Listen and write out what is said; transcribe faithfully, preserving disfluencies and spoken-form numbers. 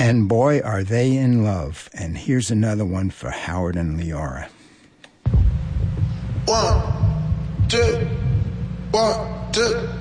And boy, are they in love. And here's another one for Howard and Leora. One, two, one, two.